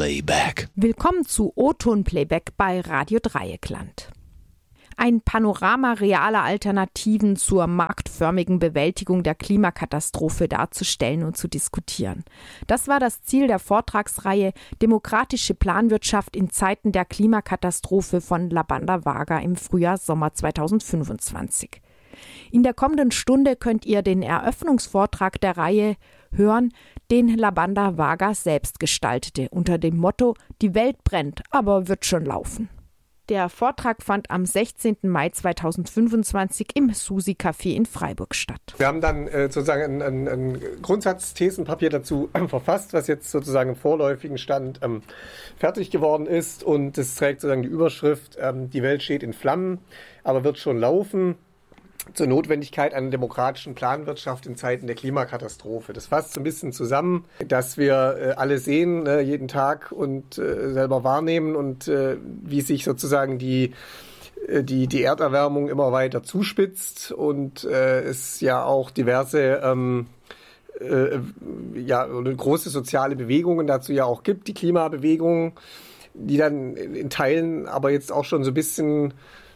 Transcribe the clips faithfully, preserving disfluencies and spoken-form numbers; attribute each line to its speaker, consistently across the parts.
Speaker 1: Playback.
Speaker 2: Willkommen zu O-Ton Playback bei Radio Dreieckland. Ein Panorama realer Alternativen zur marktförmigen Bewältigung der Klimakatastrophe darzustellen und zu diskutieren. Das war das Ziel der Vortragsreihe Demokratische Planwirtschaft in Zeiten der Klimakatastrophe von Labanda Varga im Frühjahr-Sommer zweitausendfünfundzwanzig. In der kommenden Stunde könnt ihr den Eröffnungsvortrag der Reihe hören, den Labanda Varga selbst gestaltete, unter dem Motto »Die Welt brennt, aber wird schon laufen«. Der Vortrag fand am sechzehnten Mai zweitausendfünfundzwanzig im Susi-Café in Freiburg statt.
Speaker 3: Wir haben dann äh, sozusagen ein, ein, ein Grundsatzthesenpapier dazu äh, verfasst, was jetzt sozusagen im vorläufigen Stand ähm, fertig geworden ist. Und es trägt sozusagen die Überschrift, ähm, die Welt steht in Flammen, aber wird schon laufen. Zur Notwendigkeit einer demokratischen Planwirtschaft in Zeiten der Klimakatastrophe. Das fasst so ein bisschen zusammen, dass wir äh, alle sehen, äh, jeden Tag und äh, selber wahrnehmen und äh, wie sich sozusagen die, äh, die, die Erderwärmung immer weiter zuspitzt und äh, es ja auch diverse ähm, äh, ja, große soziale Bewegungen dazu ja auch gibt, die Klimabewegung, die dann in Teilen aber jetzt auch schon so ein bisschen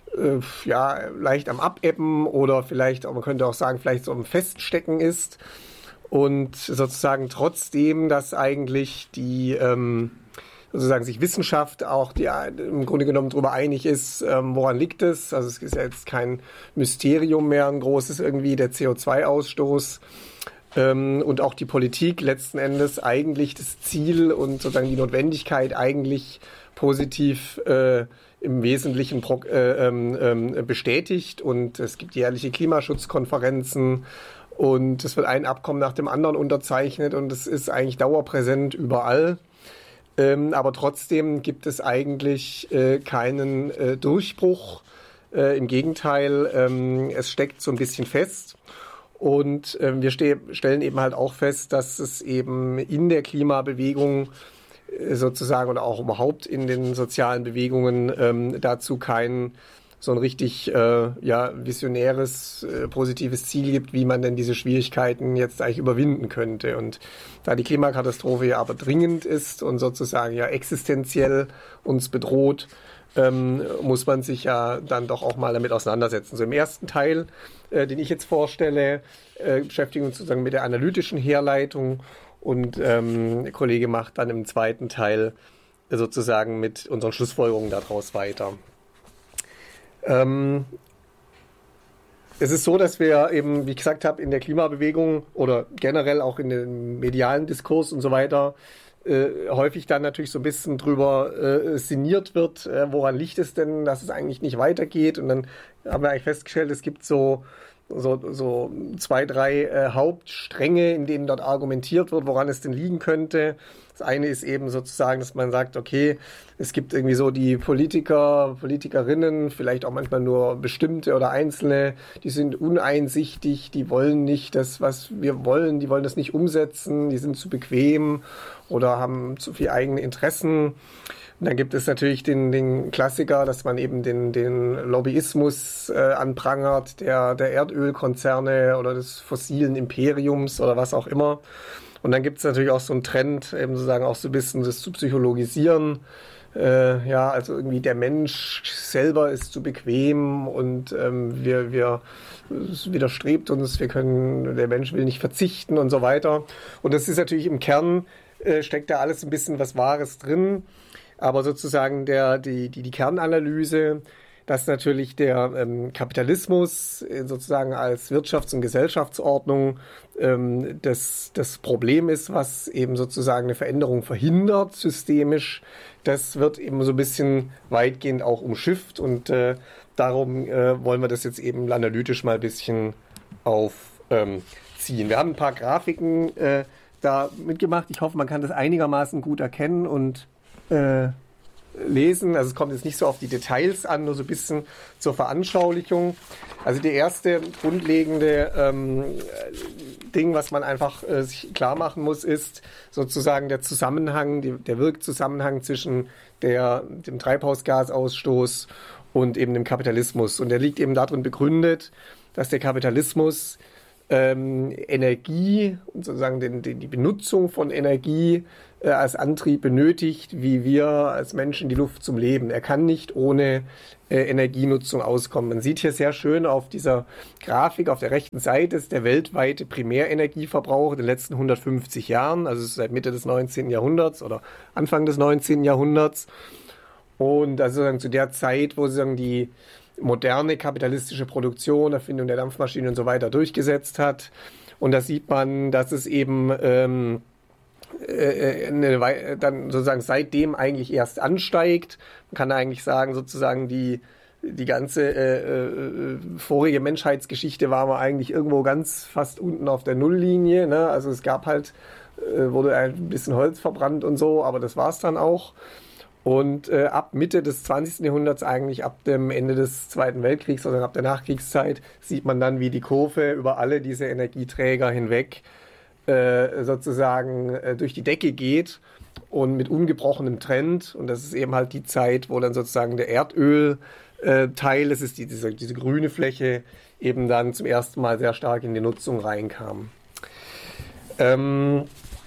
Speaker 3: ja, leicht am Abebben oder vielleicht, man könnte auch sagen, vielleicht so am Feststecken ist. Und sozusagen trotzdem, dass eigentlich die ähm, sozusagen sich Wissenschaft auch die, im Grunde genommen darüber einig ist, ähm, woran liegt es. Also es ist ja jetzt kein Mysterium mehr, ein großes irgendwie, der C O zwei Ausstoß. Ähm, und auch die Politik letzten Endes eigentlich das Ziel und sozusagen die Notwendigkeit eigentlich positiv äh, im Wesentlichen pro, äh, äh, bestätigt. Und es gibt jährliche Klimaschutzkonferenzen und es wird ein Abkommen nach dem anderen unterzeichnet und es ist eigentlich dauerpräsent überall. Ähm, aber trotzdem gibt es eigentlich äh, keinen äh, Durchbruch. Äh, Im Gegenteil, ähm, es steckt so ein bisschen fest. Und äh, wir ste- stellen eben halt auch fest, dass es eben in der Klimabewegung sozusagen und auch überhaupt in den sozialen Bewegungen ähm, dazu kein so ein richtig äh, ja, visionäres, äh, positives Ziel gibt, wie man denn diese Schwierigkeiten jetzt eigentlich überwinden könnte. Und da die Klimakatastrophe ja aber dringend ist und sozusagen ja existenziell uns bedroht, ähm, muss man sich ja dann doch auch mal damit auseinandersetzen. So im ersten Teil, äh, den ich jetzt vorstelle, äh, beschäftigen wir uns sozusagen mit der analytischen Herleitung. Und ähm, der Kollege macht dann im zweiten Teil sozusagen mit unseren Schlussfolgerungen daraus weiter. Ähm, es ist so, dass wir eben, wie ich gesagt habe, in der Klimabewegung oder generell auch in dem medialen Diskurs und so weiter äh, häufig dann natürlich so ein bisschen drüber äh, sinniert wird, äh, woran liegt es denn, dass es eigentlich nicht weitergeht. Und dann haben wir eigentlich festgestellt, es gibt so So, so zwei, drei äh, Hauptstränge, in denen dort argumentiert wird, woran es denn liegen könnte. Das eine ist eben sozusagen, dass man sagt, okay, es gibt irgendwie so die Politiker, Politikerinnen, vielleicht auch manchmal nur bestimmte oder einzelne, die sind uneinsichtig, die wollen nicht das, was wir wollen, die wollen das nicht umsetzen, die sind zu bequem oder haben zu viel eigene Interessen. Und dann gibt es natürlich den, den Klassiker, dass man eben den, den Lobbyismus äh, anprangert, der, der Erdölkonzerne oder des fossilen Imperiums oder was auch immer. Und dann gibt es natürlich auch so einen Trend, eben sozusagen auch so ein bisschen das zu psychologisieren. Äh, ja, also irgendwie der Mensch selber ist zu bequem und ähm, wir, wir, es widerstrebt uns, wir können, der Mensch will nicht verzichten und so weiter. Und das ist natürlich im Kern, äh, steckt da alles ein bisschen was Wahres drin. Aber sozusagen der, die, die, die Kernanalyse, dass natürlich der ähm, Kapitalismus äh, sozusagen als Wirtschafts- und Gesellschaftsordnung ähm, das, das Problem ist, was eben sozusagen eine Veränderung verhindert, systemisch, das wird eben so ein bisschen weitgehend auch umschifft. Und äh, darum äh, wollen wir das jetzt eben analytisch mal ein bisschen aufziehen. Ähm, wir haben ein paar Grafiken äh, da mitgemacht. Ich hoffe, man kann das einigermaßen gut erkennen und Äh, lesen. Also es kommt jetzt nicht so auf die Details an, nur so ein bisschen zur Veranschaulichung. Also die erste grundlegende ähm, Ding, was man einfach äh, sich klar machen muss, ist sozusagen der Zusammenhang, die, der Wirkzusammenhang zwischen der, dem Treibhausgasausstoß und eben dem Kapitalismus. Und der liegt eben darin begründet, dass der Kapitalismus ähm, Energie und sozusagen den, den, die Benutzung von Energie äh, als Antrieb benötigt, wie wir als Menschen die Luft zum Leben. Er kann nicht ohne äh, Energienutzung auskommen. Man sieht hier sehr schön auf dieser Grafik auf der rechten Seite ist der weltweite Primärenergieverbrauch in den letzten hundertfünfzig Jahren, also seit Mitte des neunzehnten Jahrhunderts oder Anfang des neunzehnten Jahrhunderts. Und also sozusagen zu der Zeit, wo sozusagen die moderne kapitalistische Produktion, Erfindung der Dampfmaschine und so weiter durchgesetzt hat. Und da sieht man, dass es eben ähm, äh, eine, dann sozusagen seitdem eigentlich erst ansteigt. Man kann eigentlich sagen, sozusagen die, die ganze äh, äh, vorige Menschheitsgeschichte war man eigentlich irgendwo ganz fast unten auf der Nulllinie. Ne? Also es gab halt, äh, wurde ein bisschen Holz verbrannt und so, aber das war es dann auch. Und äh, ab Mitte des zwanzigsten Jahrhunderts, eigentlich ab dem Ende des Zweiten Weltkriegs oder ab der Nachkriegszeit, sieht man dann, wie die Kurve über alle diese Energieträger hinweg äh, sozusagen äh, durch die Decke geht und mit ungebrochenem Trend. Und das ist eben halt die Zeit, wo dann sozusagen der Erdölteil, das ist die, diese, diese grüne Fläche, eben dann zum ersten Mal sehr stark in die Nutzung reinkam. Ähm,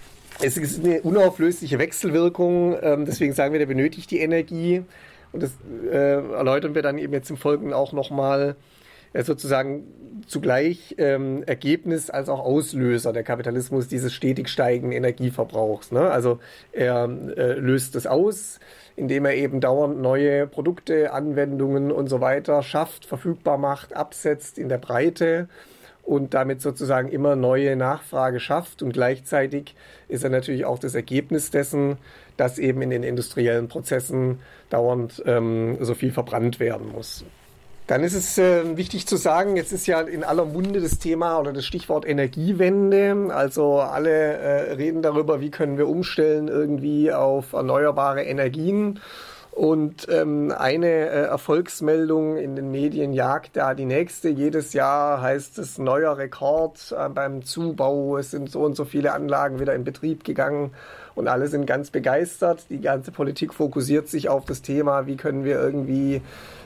Speaker 3: Es ist eine unauflösliche Wechselwirkung, ähm, deswegen sagen wir, der benötigt die Energie. Und das äh, erläutern wir dann eben jetzt im Folgenden auch nochmal, äh, sozusagen zugleich ähm, Ergebnis als auch Auslöser der Kapitalismus dieses stetig steigenden Energieverbrauchs. Ne? Also er äh, löst das aus, indem er eben dauernd neue Produkte, Anwendungen und so weiter schafft, verfügbar macht, absetzt in der Breite. Und damit sozusagen immer neue Nachfrage schafft. Und gleichzeitig ist er natürlich auch das Ergebnis dessen, dass eben in den industriellen Prozessen dauernd ähm, so viel verbrannt werden muss. Dann ist es äh, wichtig zu sagen, jetzt ist ja in aller Munde das Thema oder das Stichwort Energiewende. Also alle äh, reden darüber, wie können wir umstellen irgendwie auf erneuerbare Energien. Und ähm, eine äh, Erfolgsmeldung in den Medien jagt da die nächste. Jedes Jahr heißt es neuer Rekord äh, beim Zubau. Es sind so und so viele Anlagen wieder in Betrieb gegangen und alle sind ganz begeistert. Die ganze Politik fokussiert sich auf das Thema, wie können wir irgendwie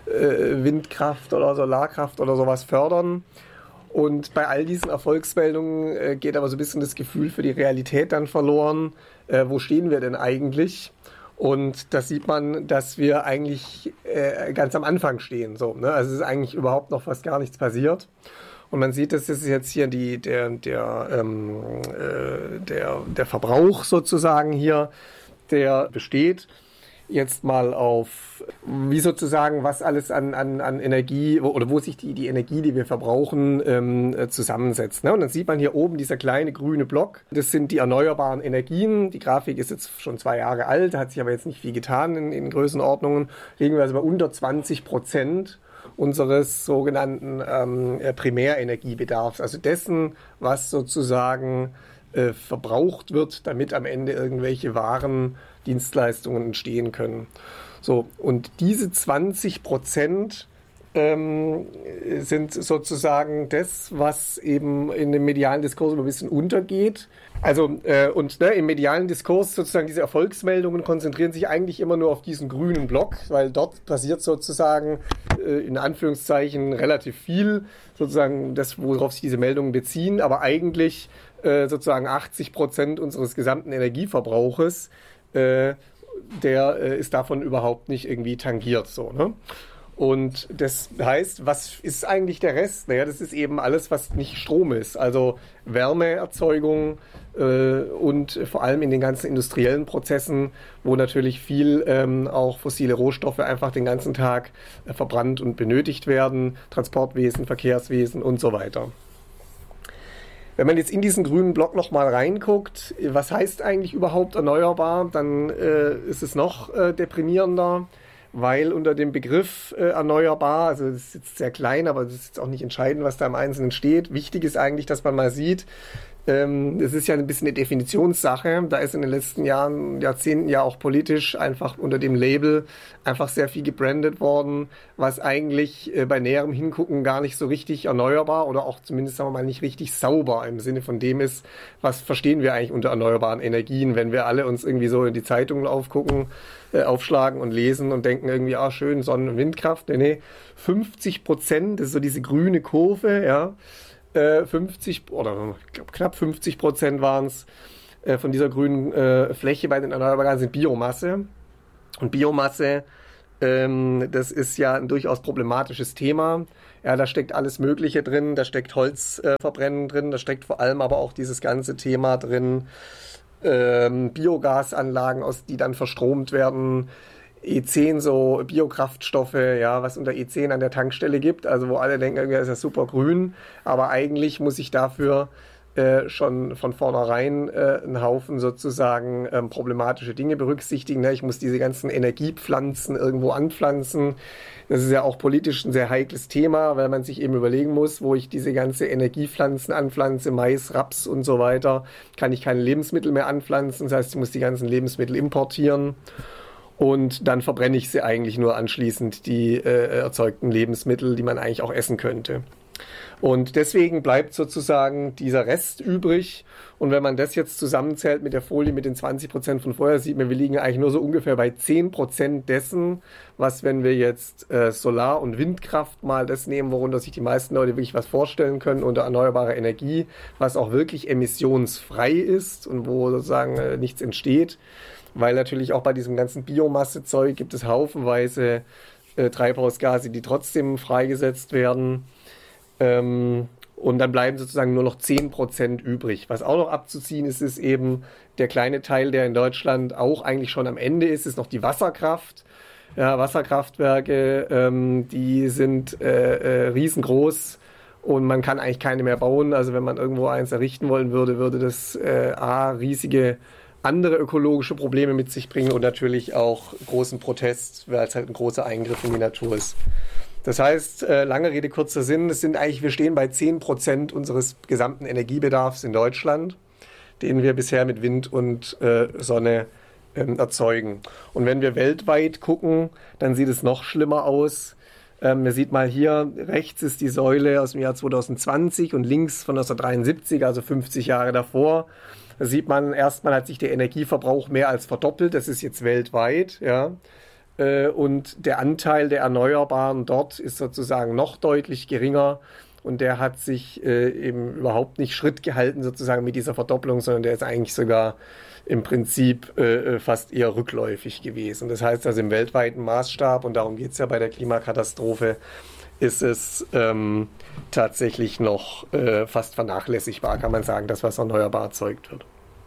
Speaker 3: äh, Windkraft oder Solarkraft oder sowas fördern. Und bei all diesen Erfolgsmeldungen äh, geht aber so ein bisschen das Gefühl für die Realität dann verloren. Äh, wo stehen wir denn eigentlich? Und das sieht man, dass wir eigentlich äh, ganz am Anfang stehen. So, ne? Also es ist eigentlich überhaupt noch fast gar nichts passiert. Und man sieht, dass das ist jetzt hier die, der, der, ähm, äh, der, der Verbrauch sozusagen hier, der besteht. Jetzt mal auf, wie sozusagen, was alles an, an, an Energie oder wo sich die, die Energie, die wir verbrauchen, ähm, zusammensetzt. Ne? Und dann sieht man hier oben dieser kleine grüne Block. Das sind die erneuerbaren Energien. Die Grafik ist jetzt schon zwei Jahre alt, hat sich aber jetzt nicht viel getan in, in Größenordnungen. Liegen wir also bei unter zwanzig Prozent unseres sogenannten ähm, Primärenergiebedarfs. Also dessen, was sozusagen äh, verbraucht wird, damit am Ende irgendwelche Waren, Dienstleistungen entstehen können. So, und diese zwanzig Prozent ähm, sind sozusagen das, was eben in dem medialen Diskurs ein bisschen untergeht. Also, äh, und ne, im medialen Diskurs sozusagen diese Erfolgsmeldungen konzentrieren sich eigentlich immer nur auf diesen grünen Block, weil dort passiert sozusagen äh, in Anführungszeichen relativ viel, sozusagen das, worauf sich diese Meldungen beziehen, aber eigentlich äh, sozusagen achtzig Prozent unseres gesamten Energieverbrauches Äh, der äh, ist davon überhaupt nicht irgendwie tangiert. So, ne? Und das heißt, was ist eigentlich der Rest? Naja, das ist eben alles, was nicht Strom ist. Also Wärmeerzeugung äh, und vor allem in den ganzen industriellen Prozessen, wo natürlich viel ähm, auch fossile Rohstoffe einfach den ganzen Tag äh, verbrannt und benötigt werden. Transportwesen, Verkehrswesen und so weiter. Wenn man jetzt in diesen grünen Block nochmal reinguckt, was heißt eigentlich überhaupt erneuerbar, dann äh, ist es noch äh, deprimierender, weil unter dem Begriff äh, erneuerbar, also das ist jetzt sehr klein, aber das ist jetzt auch nicht entscheidend, was da im Einzelnen steht. Wichtig ist eigentlich, dass man mal sieht, ähm, das ist ja ein bisschen eine Definitionssache. Da ist in den letzten Jahren, Jahrzehnten ja auch politisch einfach unter dem Label einfach sehr viel gebrandet worden, was eigentlich äh, bei näherem Hingucken gar nicht so richtig erneuerbar oder auch zumindest, sagen wir mal, nicht richtig sauber im Sinne von dem ist, was verstehen wir eigentlich unter erneuerbaren Energien, wenn wir alle uns irgendwie so in die Zeitungen aufgucken, äh, aufschlagen und lesen und denken irgendwie, ah, schön, Sonnen- und Windkraft. Nee, nee, fünfzig Prozent, das ist so diese grüne Kurve, ja, äh, fünfzig oder ich glaube knapp fünfzig Prozent waren es, äh, von dieser grünen äh, Fläche bei den erneuerbaren Gasen sind Biomasse. Und Biomasse, ähm, das ist ja ein durchaus problematisches Thema. Ja, da steckt alles Mögliche drin, da steckt Holzverbrennen äh, drin, da steckt vor allem aber auch dieses ganze Thema drin, ähm, Biogasanlagen, aus die dann verstromt werden, E zehn, so Biokraftstoffe, ja, was unter E zehn an der Tankstelle gibt, also wo alle denken, das ist ja super grün, aber eigentlich muss ich dafür Äh, schon von vornherein äh, einen Haufen sozusagen ähm, problematische Dinge berücksichtigen. Ne? Ich muss diese ganzen Energiepflanzen irgendwo anpflanzen. Das ist ja auch politisch ein sehr heikles Thema, weil man sich eben überlegen muss, wo ich diese ganze Energiepflanzen anpflanze, Mais, Raps und so weiter, kann ich keine Lebensmittel mehr anpflanzen. Das heißt, ich muss die ganzen Lebensmittel importieren. Und dann verbrenne ich sie eigentlich nur anschließend, die äh, erzeugten Lebensmittel, die man eigentlich auch essen könnte. Und deswegen bleibt sozusagen dieser Rest übrig. Und wenn man das jetzt zusammenzählt mit der Folie mit den zwanzig Prozent von vorher, sieht man, wir liegen eigentlich nur so ungefähr bei zehn Prozent dessen, was, wenn wir jetzt äh, Solar- und Windkraft mal das nehmen, worunter sich die meisten Leute wirklich was vorstellen können, unter erneuerbarer Energie, was auch wirklich emissionsfrei ist und wo sozusagen äh, nichts entsteht. Weil natürlich auch bei diesem ganzen Biomassezeug gibt es haufenweise äh, Treibhausgase, die trotzdem freigesetzt werden. Ähm, und dann bleiben sozusagen nur noch zehn Prozent übrig. Was auch noch abzuziehen ist, ist eben der kleine Teil, der in Deutschland auch eigentlich schon am Ende ist, ist noch die Wasserkraft. Ja, Wasserkraftwerke, ähm, die sind äh, äh, riesengroß und man kann eigentlich keine mehr bauen. Also wenn man irgendwo eins errichten wollen würde, würde das äh, A, riesige andere ökologische Probleme mit sich bringen und natürlich auch großen Protest, weil es halt ein großer Eingriff in die Natur ist. Das heißt, äh, lange Rede, kurzer Sinn, es sind eigentlich, wir stehen bei zehn Prozent unseres gesamten Energiebedarfs in Deutschland, den wir bisher mit Wind und äh, Sonne ähm, erzeugen. Und wenn wir weltweit gucken, dann sieht es noch schlimmer aus. Ähm, man sieht mal hier, rechts ist die Säule aus dem Jahr zwanzig zwanzig und links von neunzehnhundertdreiundsiebzig, also fünfzig Jahre davor. Da sieht man, erstmal hat sich der Energieverbrauch mehr als verdoppelt, das ist jetzt weltweit, ja. Und der Anteil der Erneuerbaren dort ist sozusagen noch deutlich geringer und der hat sich äh, eben überhaupt nicht Schritt gehalten sozusagen mit dieser Verdopplung, sondern der ist eigentlich sogar im Prinzip äh, fast eher rückläufig gewesen. Das heißt also im weltweiten Maßstab, und darum geht es ja bei der Klimakatastrophe, ist es ähm, tatsächlich noch äh, fast vernachlässigbar, kann man sagen, das, was erneuerbar erzeugt wird.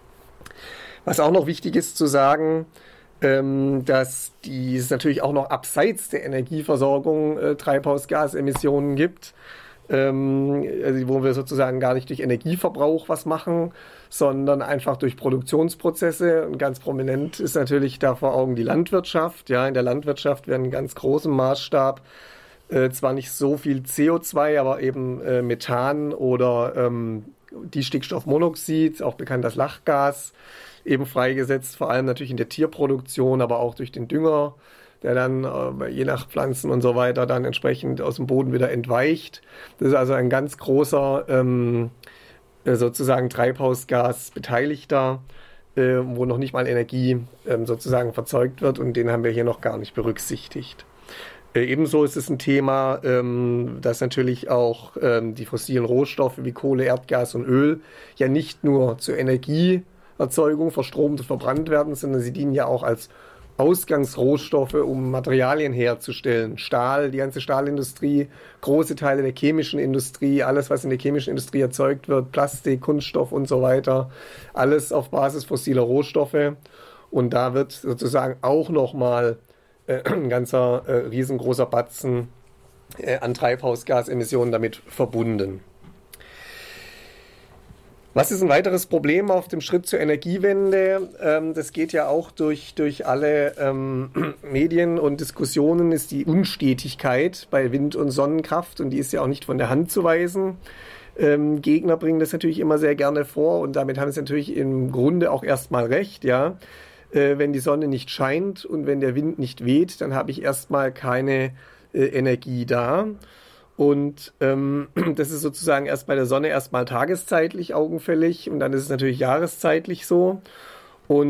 Speaker 3: Was auch noch wichtig ist zu sagen, dass die, es natürlich auch noch abseits der Energieversorgung äh, Treibhausgasemissionen gibt, ähm, also wo wir sozusagen gar nicht durch Energieverbrauch was machen, sondern einfach durch Produktionsprozesse. Und ganz prominent ist natürlich da vor Augen die Landwirtschaft. Ja, in der Landwirtschaft werden in ganz großem Maßstab äh, zwar nicht so viel C O zwei, aber eben äh, Methan oder ähm, Distickstoffmonoxid, auch bekannt als Lachgas, eben freigesetzt, vor allem natürlich in der Tierproduktion, aber auch durch den Dünger, der dann äh, je nach Pflanzen und so weiter dann entsprechend aus dem Boden wieder entweicht. Das ist also ein ganz großer ähm, sozusagen Treibhausgasbeteiligter, äh, wo noch nicht mal Energie ähm, sozusagen verzeugt wird, und den haben wir hier noch gar nicht berücksichtigt. Äh, ebenso ist es ein Thema, ähm, dass natürlich auch ähm, die fossilen Rohstoffe wie Kohle, Erdgas und Öl ja nicht nur zur Energie Erzeugung verstromt und verbrannt werden, sondern sie dienen ja auch als Ausgangsrohstoffe, um Materialien herzustellen. Stahl, die ganze Stahlindustrie, große Teile der chemischen Industrie, alles, was in der chemischen Industrie erzeugt wird, Plastik, Kunststoff und so weiter, alles auf Basis fossiler Rohstoffe. Und da wird sozusagen auch nochmal äh, ein ganzer äh, riesengroßer Batzen äh, an Treibhausgasemissionen damit verbunden. Was ist ein weiteres Problem auf dem Schritt zur Energiewende? Ähm, das geht ja auch durch, durch alle ähm, Medien und Diskussionen, ist die Unstetigkeit bei Wind- und Sonnenkraft, und die ist ja auch nicht von der Hand zu weisen. Ähm, Gegner bringen das natürlich immer sehr gerne vor, und damit haben sie natürlich im Grunde auch erstmal recht, ja. Äh, wenn die Sonne nicht scheint und wenn der Wind nicht weht, dann habe ich erstmal keine äh, Energie da. Und ähm, das ist sozusagen erst bei der Sonne erstmal tageszeitlich augenfällig, und dann ist es natürlich jahreszeitlich so. Und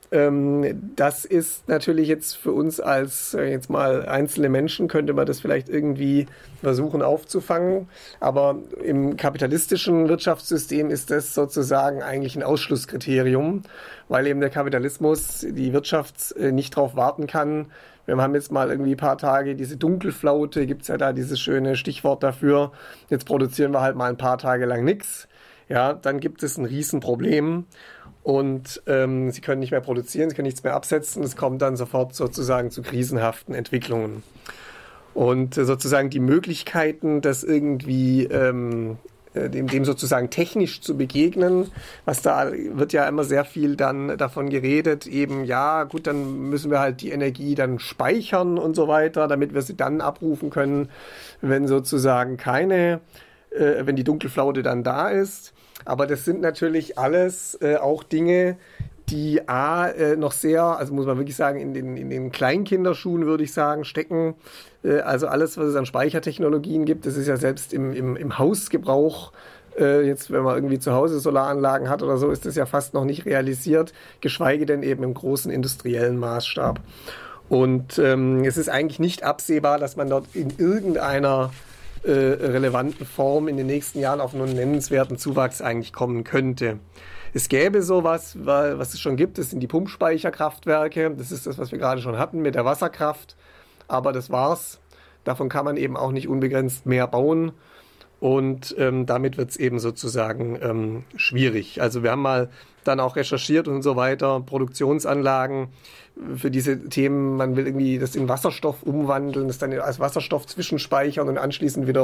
Speaker 3: ähm, das ist natürlich jetzt für uns als äh, jetzt mal einzelne Menschen, könnte man das vielleicht irgendwie versuchen aufzufangen. Aber im kapitalistischen Wirtschaftssystem ist das sozusagen eigentlich ein Ausschlusskriterium, weil eben der Kapitalismus, die Wirtschaft äh, nicht darauf warten kann. Wir haben jetzt mal irgendwie ein paar Tage diese Dunkelflaute, gibt es ja da dieses schöne Stichwort dafür. Jetzt produzieren wir halt mal ein paar Tage lang nichts. Ja, dann gibt es ein Riesenproblem und ähm, sie können nicht mehr produzieren, sie können nichts mehr absetzen. Es kommt dann sofort sozusagen zu krisenhaften Entwicklungen. Und äh, sozusagen die Möglichkeiten, das irgendwie ähm, dem, dem sozusagen technisch zu begegnen, was da wird ja immer sehr viel dann davon geredet, eben ja gut, dann müssen wir halt die Energie dann speichern und so weiter, damit wir sie dann abrufen können, wenn sozusagen keine, äh, wenn die Dunkelflaute dann da ist. Aber das sind natürlich alles äh, auch Dinge, die A, äh, noch sehr, also muss man wirklich sagen, in den, in den Kleinkinderschuhen, würde ich sagen, stecken. Äh, also alles, was es an Speichertechnologien gibt, das ist ja selbst im, im, im Hausgebrauch, äh, jetzt wenn man irgendwie zu Hause Solaranlagen hat oder so, ist das ja fast noch nicht realisiert, geschweige denn eben im großen industriellen Maßstab. Und ähm, es ist eigentlich nicht absehbar, dass man dort in irgendeiner äh, relevanten Form in den nächsten Jahren auf einen nennenswerten Zuwachs eigentlich kommen könnte. Es gäbe sowas, was es schon gibt, das sind die Pumpspeicherkraftwerke. Das ist das, was wir gerade schon hatten mit der Wasserkraft. Aber das war's. Davon kann man eben auch nicht unbegrenzt mehr bauen. Und ähm, damit wird es eben sozusagen ähm, schwierig. Also wir haben mal dann auch recherchiert und so weiter, Produktionsanlagen für diese Themen. Man will irgendwie das in Wasserstoff umwandeln, das dann als Wasserstoff zwischenspeichern und anschließend wieder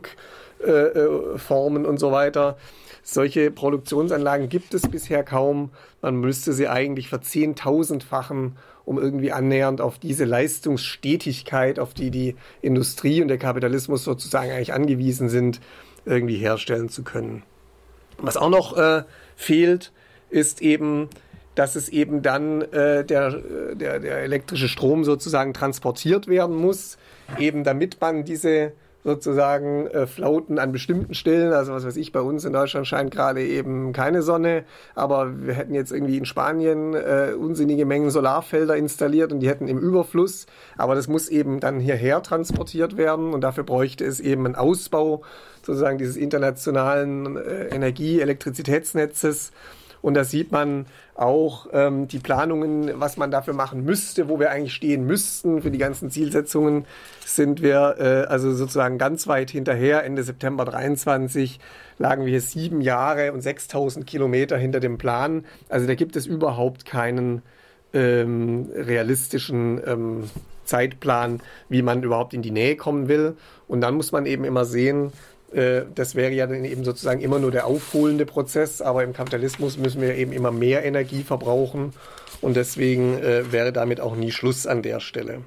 Speaker 3: rückformen äh, und so weiter. Solche Produktionsanlagen gibt es bisher kaum. Man müsste sie eigentlich verzehntausendfachen, um irgendwie annähernd auf diese Leistungsstetigkeit, auf die die Industrie und der Kapitalismus sozusagen eigentlich angewiesen sind, irgendwie herstellen zu können. Was auch noch äh, fehlt, ist eben, dass es eben dann äh, der, der, der elektrische Strom sozusagen transportiert werden muss, eben damit man diese sozusagen äh, Flauten an bestimmten Stellen, also was weiß ich, bei uns in Deutschland scheint gerade eben keine Sonne, aber wir hätten jetzt irgendwie in Spanien äh, unsinnige Mengen Solarfelder installiert und die hätten im Überfluss, aber das muss eben dann hierher transportiert werden und dafür bräuchte es eben einen Ausbau sozusagen dieses internationalen äh, Energie-, Elektrizitätsnetzes. Und da sieht man auch ähm, die Planungen, was man dafür machen müsste, wo wir eigentlich stehen müssten. Für die ganzen Zielsetzungen sind wir äh, also sozusagen ganz weit hinterher. Ende September dreiundzwanzig lagen wir hier sieben Jahre und sechstausend Kilometer hinter dem Plan. Also da gibt es überhaupt keinen ähm, realistischen ähm, Zeitplan, wie man überhaupt in die Nähe kommen will. Und dann muss man eben immer sehen, das wäre ja dann eben sozusagen immer nur der aufholende Prozess, aber im Kapitalismus müssen wir eben immer mehr Energie verbrauchen und deswegen äh, wäre damit auch nie Schluss an der Stelle.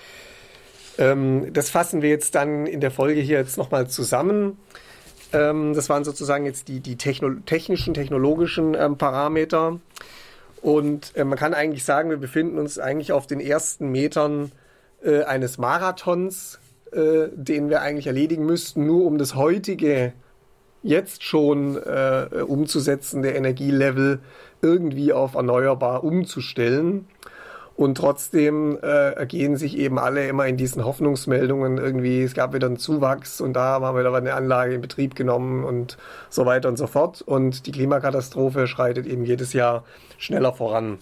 Speaker 3: Ähm, das fassen wir jetzt dann in der Folge hier jetzt nochmal zusammen. Ähm, das waren sozusagen jetzt die, die techno- technischen, technologischen ähm, Parameter und äh, man kann eigentlich sagen, wir befinden uns eigentlich auf den ersten Metern äh, eines Marathons, Äh, den wir eigentlich erledigen müssten, nur um das heutige, jetzt schon äh, umzusetzende Energielevel irgendwie auf erneuerbar umzustellen. Und trotzdem äh, ergehen sich eben alle immer in diesen Hoffnungsmeldungen irgendwie, es gab wieder einen Zuwachs und da haben wir wieder eine Anlage in Betrieb genommen und so weiter und so fort. Und die Klimakatastrophe schreitet eben jedes Jahr schneller voran.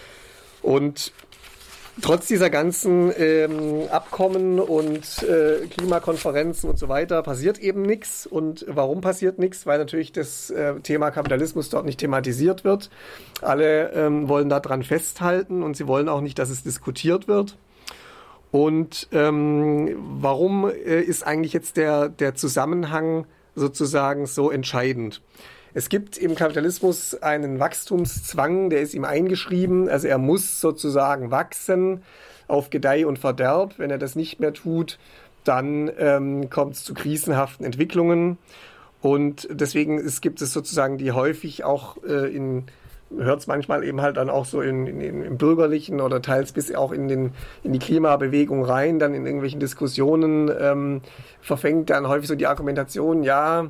Speaker 3: Und trotz dieser ganzen ähm, Abkommen und äh, Klimakonferenzen und so weiter passiert eben nichts. Und warum passiert nichts? Weil natürlich das äh, Thema Kapitalismus dort nicht thematisiert wird. Alle ähm, wollen daran festhalten und sie wollen auch nicht, dass es diskutiert wird. Und ähm, warum äh, ist eigentlich jetzt der, der Zusammenhang sozusagen so entscheidend? Es gibt im Kapitalismus einen Wachstumszwang, der ist ihm eingeschrieben. Also er muss sozusagen wachsen auf Gedeih und Verderb. Wenn er das nicht mehr tut, dann ähm, kommt es zu krisenhaften Entwicklungen. Und deswegen ist, gibt es sozusagen die häufig auch äh, in, hört es manchmal eben halt dann auch so in, in, in, im Bürgerlichen oder teils bis auch in, den, in die Klimabewegung rein, dann in irgendwelchen Diskussionen ähm, verfängt dann häufig so die Argumentation, ja,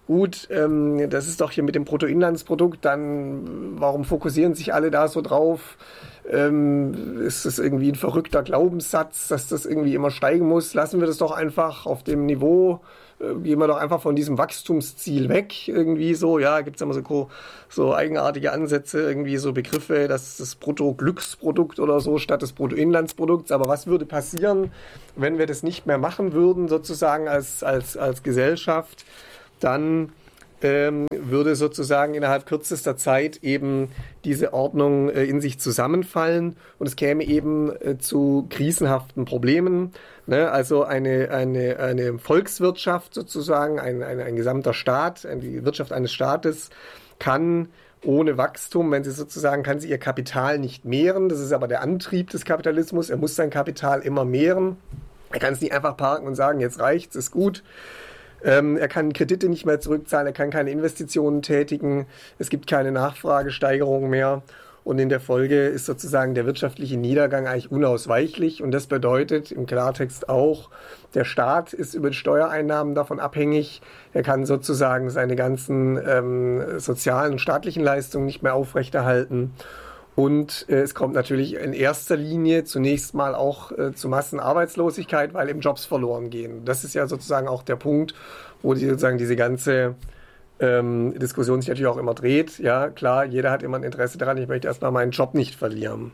Speaker 3: gut, ähm, das ist doch hier mit dem Bruttoinlandsprodukt, dann warum fokussieren sich alle da so drauf? Ähm, ist das irgendwie ein verrückter Glaubenssatz, dass das irgendwie immer steigen muss? Lassen wir das doch einfach auf dem Niveau, äh, gehen wir doch einfach von diesem Wachstumsziel weg, irgendwie so, ja, gibt es immer so, so eigenartige Ansätze, irgendwie so Begriffe, dass das Bruttoglücksprodukt oder so statt des Bruttoinlandsprodukts, aber was würde passieren, wenn wir das nicht mehr machen würden, sozusagen als, als, als Gesellschaft? Dann ähm, würde sozusagen innerhalb kürzester Zeit eben diese Ordnung äh, in sich zusammenfallen und es käme eben äh, zu krisenhaften Problemen. Ne? Also eine, eine, eine Volkswirtschaft sozusagen, ein, ein, ein gesamter Staat, die Wirtschaft eines Staates kann ohne Wachstum, wenn sie sozusagen, kann sie ihr Kapital nicht mehren. Das ist aber der Antrieb des Kapitalismus. Er muss sein Kapital immer mehren. Er kann es nicht einfach parken und sagen, jetzt reicht's, ist gut. Ähm, er kann Kredite nicht mehr zurückzahlen, er kann keine Investitionen tätigen, es gibt keine Nachfragesteigerung mehr und in der Folge ist sozusagen der wirtschaftliche Niedergang eigentlich unausweichlich und das bedeutet im Klartext auch, der Staat ist über die Steuereinnahmen davon abhängig, er kann sozusagen seine ganzen ähm, sozialen und staatlichen Leistungen nicht mehr aufrechterhalten. Und äh, es kommt natürlich in erster Linie zunächst mal auch äh, zu Massenarbeitslosigkeit, weil eben Jobs verloren gehen. Das ist ja sozusagen auch der Punkt, wo die, sozusagen diese ganze ähm, Diskussion sich natürlich auch immer dreht. Ja, klar, jeder hat immer ein Interesse daran, ich möchte erstmal meinen Job nicht verlieren.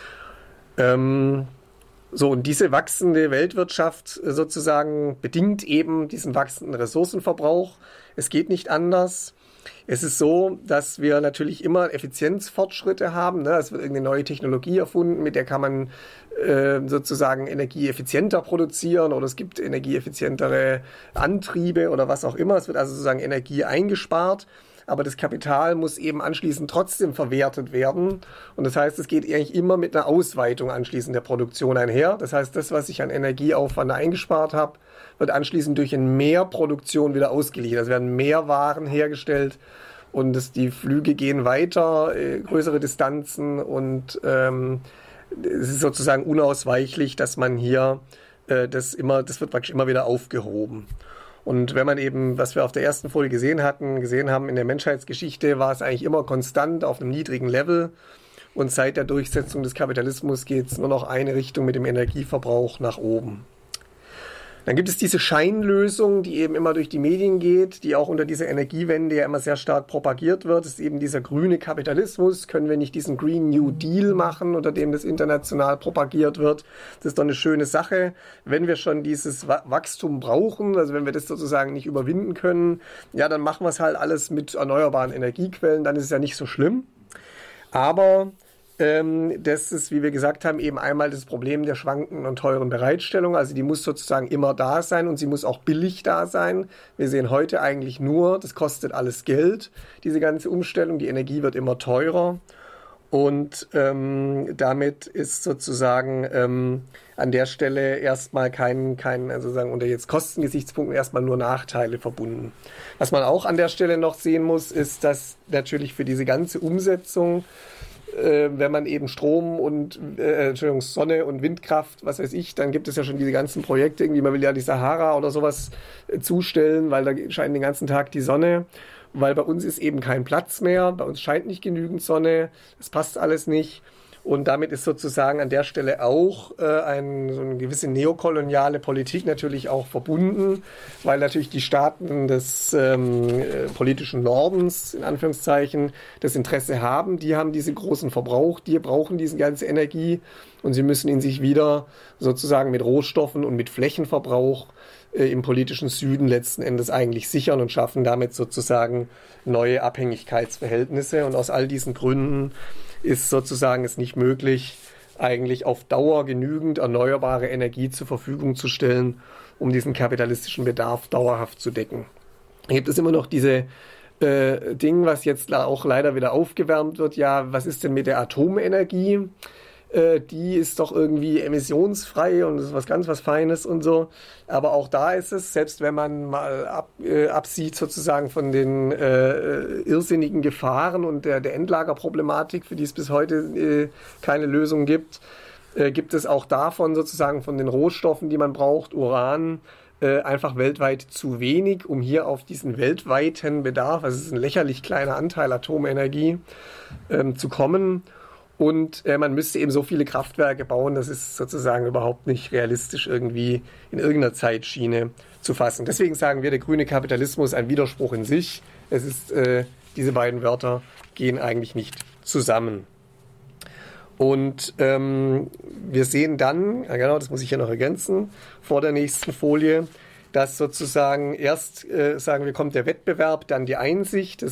Speaker 3: Ähm, so, und diese wachsende Weltwirtschaft äh, sozusagen bedingt eben diesen wachsenden Ressourcenverbrauch. Es geht nicht anders. Es ist so, dass wir natürlich immer Effizienzfortschritte haben. Ne? Es wird irgendeine neue Technologie erfunden, mit der kann man äh, sozusagen Energie effizienter produzieren oder es gibt energieeffizientere Antriebe oder was auch immer. Es wird also sozusagen Energie eingespart. Aber das Kapital muss eben anschließend trotzdem verwertet werden. Und das heißt, es geht eigentlich immer mit einer Ausweitung anschließend der Produktion einher. Das heißt, das, was ich an Energieaufwand eingespart habe, wird anschließend durch eine Mehrproduktion wieder ausgeglichen. Es werden mehr Waren hergestellt und das, die Flüge gehen weiter, äh, größere Distanzen und ähm, es ist sozusagen unausweichlich, dass man hier äh, das immer, das wird praktisch immer wieder aufgehoben. Und wenn man eben, was wir auf der ersten Folie gesehen hatten, gesehen haben, in der Menschheitsgeschichte war es eigentlich immer konstant auf einem niedrigen Level. Und seit der Durchsetzung des Kapitalismus geht es nur noch eine Richtung mit dem Energieverbrauch nach oben. Dann gibt es diese Scheinlösung, die eben immer durch die Medien geht, die auch unter dieser Energiewende ja immer sehr stark propagiert wird. Das ist eben dieser grüne Kapitalismus. Können wir nicht diesen Green New Deal machen, unter dem das international propagiert wird? Das ist doch eine schöne Sache. Wenn wir schon dieses Wachstum brauchen, also wenn wir das sozusagen nicht überwinden können, ja, dann machen wir es halt alles mit erneuerbaren Energiequellen, dann ist es ja nicht so schlimm. Aber das ist, wie wir gesagt haben, eben einmal das Problem der schwankenden und teuren Bereitstellung. Also die muss sozusagen immer da sein und sie muss auch billig da sein. Wir sehen heute eigentlich nur, das kostet alles Geld, diese ganze Umstellung. Die Energie wird immer teurer und ähm, damit ist sozusagen ähm, an der Stelle erstmal kein, kein, also sozusagen unter jetzt Kostengesichtspunkten erstmal nur Nachteile verbunden. Was man auch an der Stelle noch sehen muss, ist, dass natürlich für diese ganze Umsetzung wenn man eben Strom und äh, Entschuldigung, Sonne und Windkraft, was weiß ich, dann gibt es ja schon diese ganzen Projekte, irgendwie man will ja die Sahara oder sowas äh, zustellen, weil da scheint den ganzen Tag die Sonne, weil bei uns ist eben kein Platz mehr, bei uns scheint nicht genügend Sonne, das passt alles nicht. Und damit ist sozusagen an der Stelle auch äh, ein, so eine gewisse neokoloniale Politik natürlich auch verbunden, weil natürlich die Staaten des ähm, äh, politischen Nordens, in Anführungszeichen, das Interesse haben. Die haben diesen großen Verbrauch, die brauchen diese ganze Energie und sie müssen ihn sich wieder sozusagen mit Rohstoffen und mit Flächenverbrauch äh, im politischen Süden letzten Endes eigentlich sichern und schaffen damit sozusagen neue Abhängigkeitsverhältnisse. Und aus all diesen Gründen ist sozusagen es nicht möglich, eigentlich auf Dauer genügend erneuerbare Energie zur Verfügung zu stellen, um diesen kapitalistischen Bedarf dauerhaft zu decken. Da gibt es immer noch diese äh, Dinge, was jetzt auch leider wieder aufgewärmt wird. Ja, was ist denn mit der Atomenergie? Äh, die ist doch irgendwie emissionsfrei und das ist was ganz was Feines und so. Aber auch da ist es, selbst wenn man mal ab, äh, absieht sozusagen von den äh, irrsinnigen Gefahren und der, der Endlagerproblematik, für die es bis heute äh, keine Lösung gibt, äh, gibt es auch davon sozusagen von den Rohstoffen, die man braucht, Uran, äh, einfach weltweit zu wenig, um hier auf diesen weltweiten Bedarf, also es ist ein lächerlich kleiner Anteil Atomenergie, ähm, zu kommen. Und äh, man müsste eben so viele Kraftwerke bauen, das ist sozusagen überhaupt nicht realistisch irgendwie in irgendeiner Zeitschiene zu fassen. Deswegen sagen wir, der grüne Kapitalismus ist ein Widerspruch in sich. Es ist, äh, diese beiden Wörter gehen eigentlich nicht zusammen. Und ähm, wir sehen dann, ja genau, das muss ich hier noch ergänzen, vor der nächsten Folie, dass sozusagen erst, äh, sagen wir, kommt der Wettbewerb, dann die Einsicht. Das